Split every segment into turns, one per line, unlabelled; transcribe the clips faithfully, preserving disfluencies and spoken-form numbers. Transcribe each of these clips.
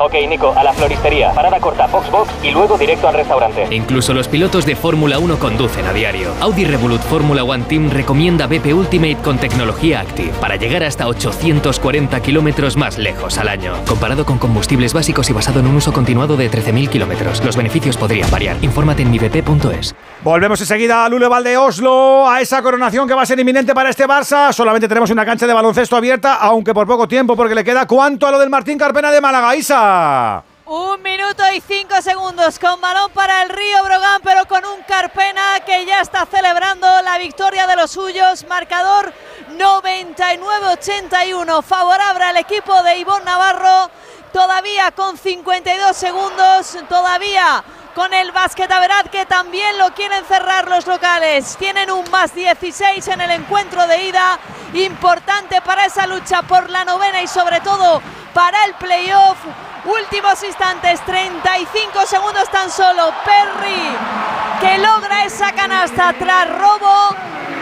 Ok, Nico, a la floristería. Parada corta, box box y luego directo al restaurante.
Incluso los pilotos de Fórmula uno conducen a diario. Audi Revolut Fórmula One Team recomienda B P Ultimate con tecnología Active para llegar hasta ochocientos cuarenta kilómetros más lejos al año. Comparado con combustibles básicos y basado en un uso continuado de trece mil kilómetros. Los beneficios podrían variar. Infórmate en mi b p punto es.
Volvemos enseguida a Luleval de Oslo, a esa coronación que va a ser inminente para este Barça. Solamente tenemos una cancha de baloncesto abierta, aunque por poco tiempo, porque le queda ¿cuánto a lo del Martín Carpena de Málaga, Isa?
Un minuto y cinco segundos con balón para el Río Brogan, pero con un Carpena que ya está celebrando la victoria de los suyos. Marcador noventa y nueve ochenta y uno, favorable al equipo de Ivonne Navarro. Todavía con cincuenta y dos segundos, todavía con el Basquetaverat, que también lo quieren cerrar los locales. Tienen un más dieciséis en el encuentro de ida, importante para esa lucha por la novena y sobre todo para el playoff. Últimos instantes, treinta y cinco segundos tan solo. Perry, que logra esa canasta tras robo.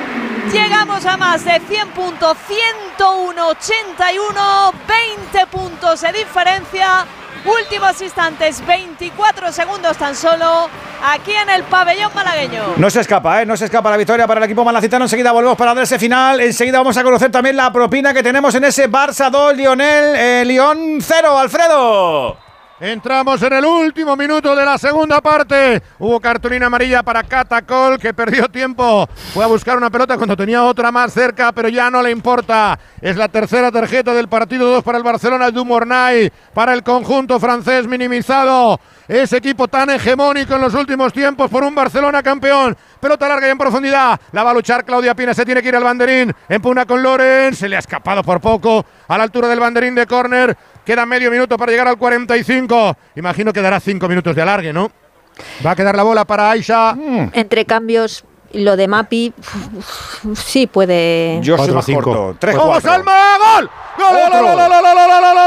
Llegamos a más de cien puntos, ciento uno ochenta y uno, veinte puntos de diferencia. Últimos instantes, veinticuatro segundos tan solo, aquí en el pabellón malagueño.
No se escapa, ¿eh? No se escapa la victoria para el equipo malacitano. Enseguida volvemos para dar ese final. Enseguida vamos a conocer también la propina que tenemos en ese Barça dos, Lionel, eh, Lyon cero, Alfredo.
Entramos en el último minuto de la segunda parte. Hubo cartulina amarilla para Catacol, que perdió tiempo. Fue a buscar una pelota cuando tenía otra más cerca, pero ya no le importa. Es la tercera tarjeta del partido, dos para el Barcelona, Dumornay, para el conjunto francés minimizado. Ese equipo tan hegemónico en los últimos tiempos por un Barcelona campeón. Pelota larga y en profundidad. La va a luchar Claudia Pina, se tiene que ir al banderín. Empuna con Loren, se le ha escapado por poco a la altura del banderín de córner. Queda medio minuto para llegar al cuarenta y cinco. Imagino que dará cinco minutos de alargue, ¿no? Va a quedar la bola para Aisha.
Mm. Entre cambios, lo de Mapi sí puede.
Yo soy más corto. tres
¡Vamos,
cuatro.
Alma! ¡Gol! ¡Gol, gol, gol, gol, gol, gol, gol,